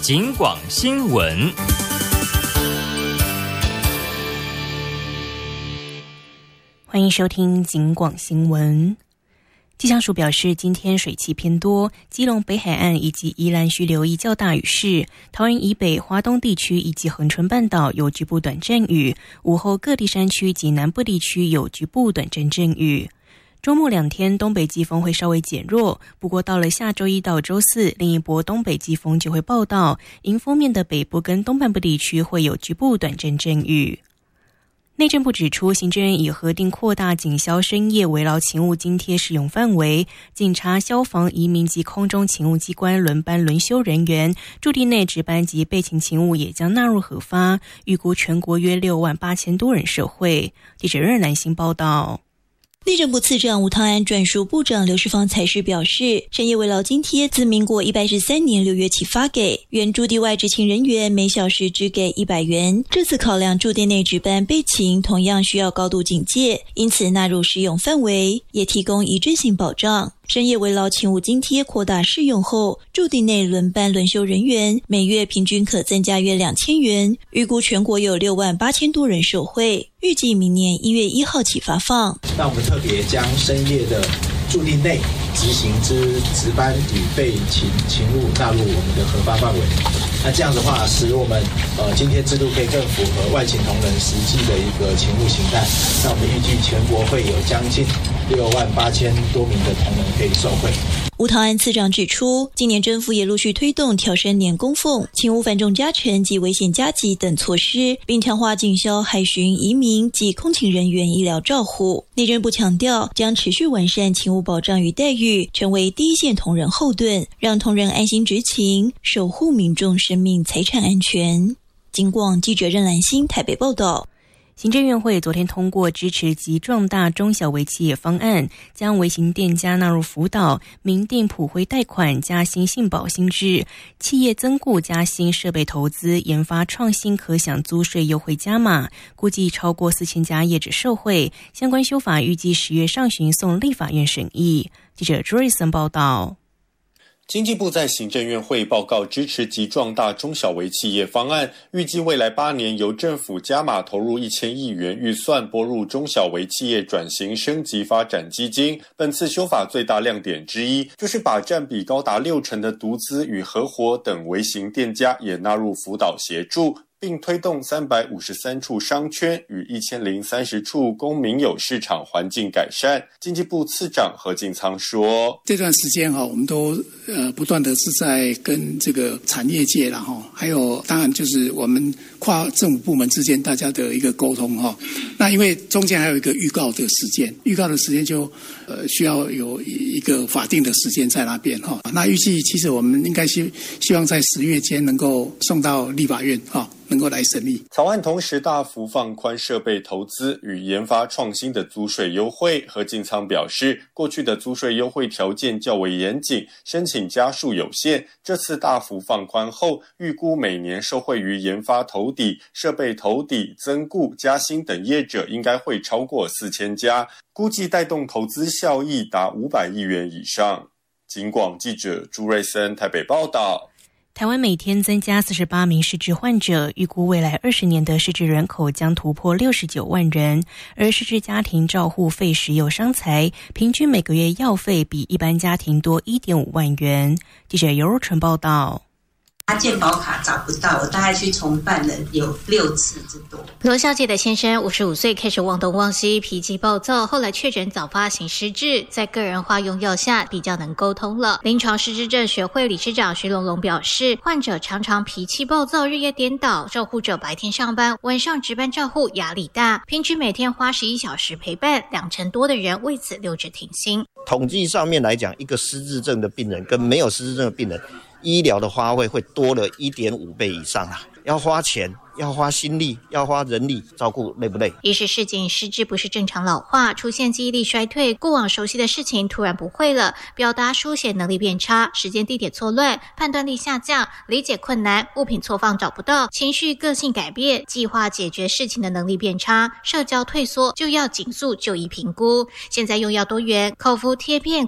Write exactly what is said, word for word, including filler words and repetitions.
警广新闻。 欢迎收听警广新闻。气象署表示，今天水汽偏多，基隆北海岸以及宜兰需留意较大雨势，桃园以北、花东地区以及恒春半岛有局部短阵雨，午后各地山区及南部地区有局部短阵阵雨。周末两天东北季风会稍微减弱，不过到了下周一到周四，另一波东北季风就会报到，迎风面的北部跟东半部地区会有局部短阵阵雨。内政部指出，行政院已核定扩大警消深夜围劳勤务津贴适用范围，警察、消防、移民及空中勤务机关轮班轮休人员，驻地内值班及备勤勤务也将纳入核发，预估全国约六万八千多人受惠。记者任兰心报道。 内政部次长吴汤安转述部长刘世芳才是表示，深夜围劳津贴自民国一百一十三年六月起发给，原驻地外执勤人员每小时只给一百元。这次考量驻地内值班备勤同样需要高度警戒，因此纳入适用范围，也提供一致性保障。深夜围劳勤务津贴扩大适用后，驻地内轮班轮休人员每月平均可增加约两千元，预估全国有六万八千多人受惠，预计明年一月一号起发放。 那我们特别将深夜的驻地内执行之值班与备勤勤务纳入我们的核发范围。那这样的话，使我们呃津贴制度可以更符合外勤同仁实际的一个勤务形态。那我们预计全国会有将近六万八千多名的同仁可以受惠。 吴汤安次长指出，今年政府也陆续推动调升年供俸、勤务繁重加成及危险加急等措施，并强化警消、海巡、移民及空勤人员医疗照护。内政部强调，将持续完善勤务保障与待遇，成为第一线同仁后盾，让同仁安心执勤，守护民众生命财产安全。警广记者任兰心台北报道。 行政院会昨天通过支持及壮大中小微企业方案，将微型店家纳入辅导，明定普惠贷款、加薪信保新制、企业增雇加薪设备投资、研发创新可享租税优惠加码，估计超过四千家业者受惠。相关修法预计十月上旬送立法院审议。记者朱瑞森报道。 经济部在行政院会报告支持及壮大中小微企业方案，预计未来八年由政府加码投入一千亿元预算拨入中小微企业转型升级发展基金。本次修法最大亮点之一，就是把占比高达六成的独资与合伙等微型店家也纳入辅导协助，并推动三百五十三处商圈与一千零三十处公民有市场环境改善。经济部次长何进仓说， 这段时间我们都呃不断的是在跟这个产业界啦，还有当然就是我们跨政府部门之间大家的一个沟通。那因为中间还有一个预告的时间，预告的时间就呃需要有一个法定的时间在那边。那预计其实我们应该希希望在十月间能够送到立法院能够来审议。 草案同时大幅放宽设备投资与研发创新的租税优惠。何进仓表示，过去的租税优惠条件较为严谨，申请家数有限，这次大幅放宽后，预估每年受惠于研发投底、设备投底、增雇、加薪等业者应该会超过四千家，估计带动投资效益达五百亿元以上。警广记者朱瑞森台北报道。 台湾每天增加四十八名失智患者，预估未来二十年的失智人口将突破六十九万人，而失智家庭照护费时有伤财，平均每个月药费比一般家庭多 一点五万元。记者尤若纯报道。 他健保卡找不到，我大概去重办了有六次之多。 罗小姐的先生五十五岁，开始忘东忘西，脾气暴躁，后来确诊早发型失智，在个人化用药下比较能沟通了。临床失智症学会理事长徐龙龙表示，患者常常脾气暴躁，日夜颠倒，照护者白天上班，晚上值班照护，压力大，平均每天花十一小时陪伴，两成多的人为此六指挺心。 统计上面来讲，一个失智症的病人跟没有失智症的病人，医疗的花费会多了 一点五倍以上啊！要花钱，要花心力，要花人力，照顾累不累？ 医师示警，失智不是正常老化，出现记忆力衰退，过往熟悉的事情突然不会了，表达书写能力变差，时间地点错乱，判断力下降，理解困难，物品错放找不到，情绪个性改变，计划解决事情的能力变差，社交退缩，就要紧速就医评估。现在用药多元，口服贴片、